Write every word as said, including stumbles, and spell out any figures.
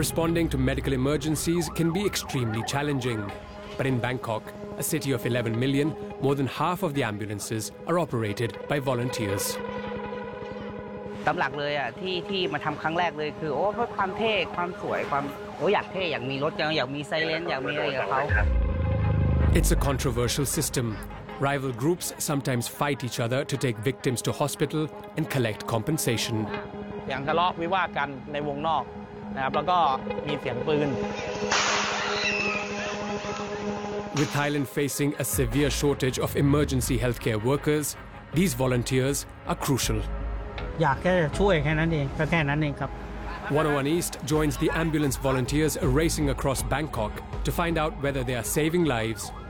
Responding to medical emergencies can be extremely challenging. But in Bangkok, a city of eleven million, more than half of the ambulances are operated by volunteers. ตามหลักเลยอ่ะที่ที่มาทำครั้งแรกเลยคือโอ้เพราะความเท่ความสวยความโอ้อยากเท่อยากมีรถอยากมีไซเรนอยากมีอะไรกับเขา It's a controversial system. Rival groups sometimes fight each other to take victims to hospital and collect compensation. อย่างทะเลาะวิวาทกันในวงนอกนะครับแล้วก็มีเสียงปืน With Thailand facing a severe shortage of emergency healthcare workers, these volunteers are crucial. อยากแค่ช่วยแค่นั้นเองก็แค่นั้นเองครับ one oh one East joins the ambulance volunteers racing across Bangkok to find out whether they are saving lives